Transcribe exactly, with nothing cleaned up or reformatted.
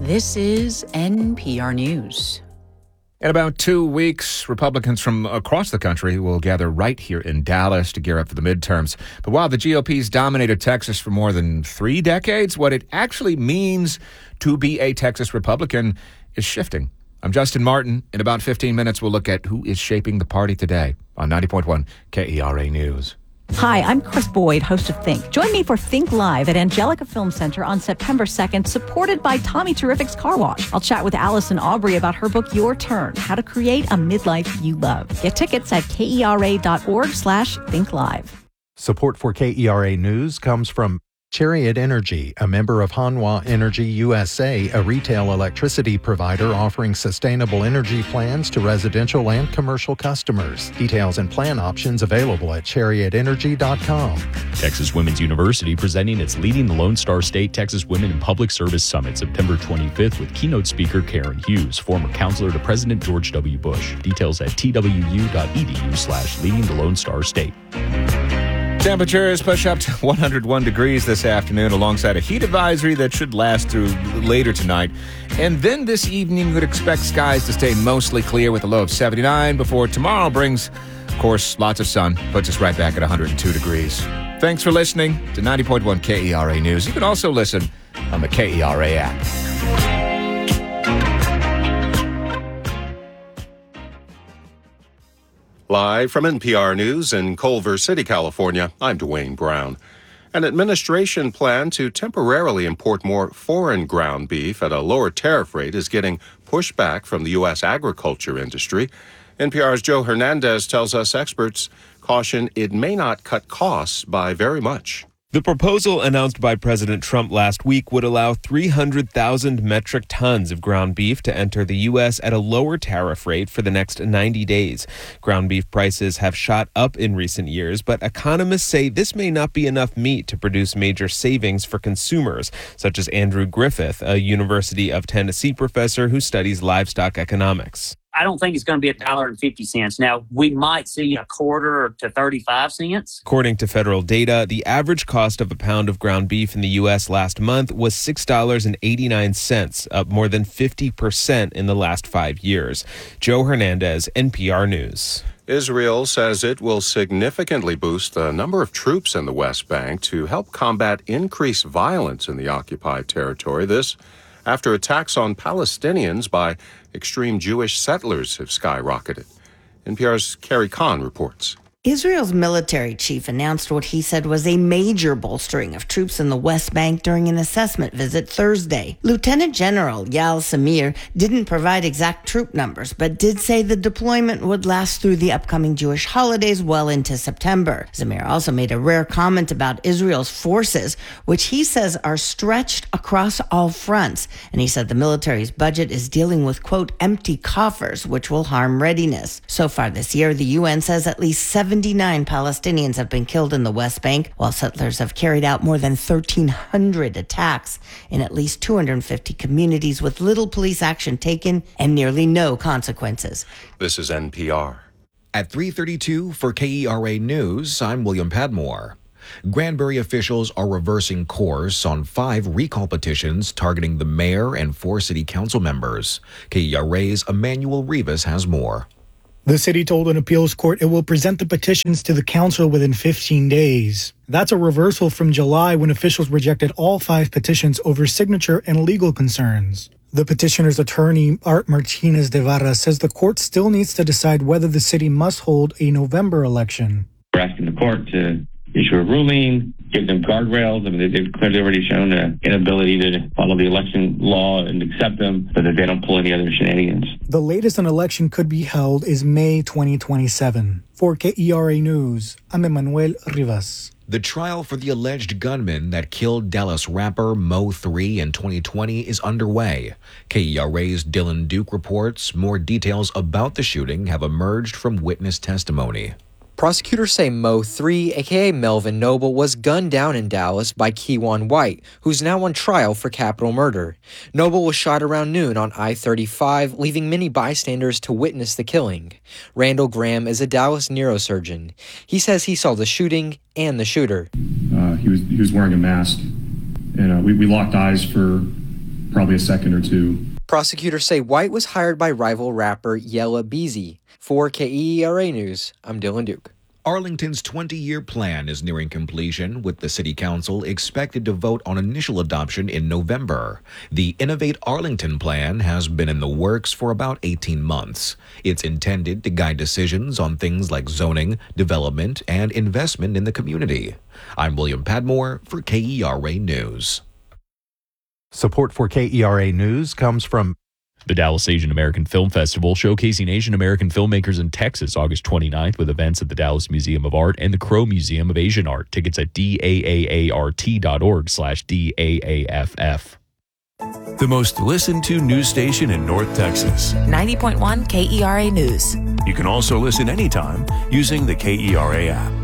This is N P R News. In about two weeks, Republicans from across the country will gather right here in Dallas to gear up for the midterms. But while the G O P's dominated Texas for more than three decades, what it actually means to be a Texas Republican is shifting. I'm Justin Martin. In about fifteen minutes, we'll look at who is shaping the party today on ninety point one K E R A News. Hi, I'm Chris Boyd, host of Think. Join me for Think Live at Angelica Film Center on September second, supported by Tommy Terrific's Car Wash. I'll chat with Allison Aubrey about her book, Your Turn, How to Create a Midlife You Love. Get tickets at kera.org slash Think Live. Support for K E R A News comes from Chariot Energy, a member of Hanwha Energy U S A, a retail electricity provider offering sustainable energy plans to residential and commercial customers. Details and plan options available at chariot energy dot com. Texas Women's University presenting its Leading the Lone Star State Texas Women in Public Service Summit September twenty-fifth with keynote speaker Karen Hughes, former counselor to President George W. Bush. Details at twu.edu slash leading the Lone Star State. Temperatures push up to one hundred one degrees this afternoon alongside a heat advisory that should last through later tonight. And then this evening, we would expect skies to stay mostly clear with a low of seventy-nine before tomorrow brings, of course, lots of sun, puts us right back at one hundred two degrees. Thanks for listening to ninety point one K E R A News. You can also listen on the K E R A app. Live from N P R News in Culver City, California, I'm Dwayne Brown. An administration plan to temporarily import more foreign ground beef at a lower tariff rate is getting pushback from the U S agriculture industry. N P R's Joe Hernandez tells us experts caution it may not cut costs by very much. The proposal announced by President Trump last week would allow three hundred thousand metric tons of ground beef to enter the U S at a lower tariff rate for the next ninety days. Ground beef prices have shot up in recent years, but economists say this may not be enough meat to produce major savings for consumers, such as Andrew Griffith, a University of Tennessee professor who studies livestock economics. I don't think it's going to be a dollar and fifty cents. Now, we might see a quarter to thirty-five cents. According to federal data, the average cost of a pound of ground beef in the U S last month was six dollars and eighty-nine cents, up more than fifty percent in the last five years. Joe Hernandez, N P R News. Israel says it will significantly boost the number of troops in the West Bank to help combat increased violence in the occupied territory. This after attacks on Palestinians by extreme Jewish settlers have skyrocketed. N P R's Carrie Kahn reports. Israel's military chief announced what he said was a major bolstering of troops in the West Bank during an assessment visit Thursday. Lieutenant General Yael Samir didn't provide exact troop numbers, but did say the deployment would last through the upcoming Jewish holidays well into September. Samir also made a rare comment about Israel's forces, which he says are stretched across all fronts. And he said the military's budget is dealing with, quote, empty coffers, which will harm readiness. So far this year, the U N says at least seven seventy-nine Palestinians have been killed in the West Bank, while settlers have carried out more than thirteen hundred attacks in at least two hundred fifty communities with little police action taken and nearly no consequences. This is N P R. At three thirty-two for K E R A News, I'm William Padmore. Granbury officials are reversing course on five recall petitions targeting the mayor and four city council members. K E R A's Emmanuel Rivas has more. The city told an appeals court it will present the petitions to the council within fifteen days. That's a reversal from July when officials rejected all five petitions over signature and legal concerns. The petitioner's attorney, Art Martinez de Varra, says the court still needs to decide whether the city must hold a November election. We're asking the court to issue a ruling, give them guardrails. I mean, they've clearly already shown an inability to follow the election law and accept them so that they don't pull any other shenanigans. The latest an election could be held is May twenty twenty-seven. For K E R A News, I'm Emmanuel Rivas. The trial for the alleged gunman that killed Dallas rapper Mo three in twenty twenty is underway. K E R A's Dylan Duke reports more details about the shooting have emerged from witness testimony. Prosecutors say Mo three, a k a. Melvin Noble, was gunned down in Dallas by Keywan White, who's now on trial for capital murder. Noble was shot around noon on I thirty-five, leaving many bystanders to witness the killing. Randall Graham is a Dallas neurosurgeon. He says he saw the shooting and the shooter. Uh, he was he was wearing a mask, and uh, we, we locked eyes for probably a second or two. Prosecutors say White was hired by rival rapper Yella Beezy. For K E E R A News, I'm Dylan Duke. Arlington's twenty-year plan is nearing completion, with the City Council expected to vote on initial adoption in November. The Innovate Arlington plan has been in the works for about eighteen months. It's intended to guide decisions on things like zoning, development, and investment in the community. I'm William Padmore for K E R A News. Support for K E R A News comes from The Dallas Asian American Film Festival, showcasing Asian American filmmakers in Texas, August twenty-ninth, with events at the Dallas Museum of Art and the Crow Museum of Asian Art. Tickets at daart.org slash DAAFF. The most listened to news station in North Texas. ninety point one K E R A News. You can also listen anytime using the K E R A app.